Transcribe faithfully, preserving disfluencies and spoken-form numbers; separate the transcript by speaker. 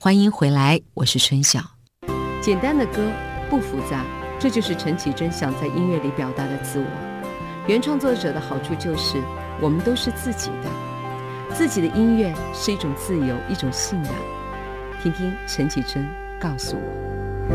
Speaker 1: 欢迎回来，我是春晓。
Speaker 2: 简单的歌不复杂，这就是陈绮贞想在音乐里表达的自我。原创作者的好处就是我们都是自己的，自己的音乐是一种自由，一种信仰。听听陈绮贞告诉我。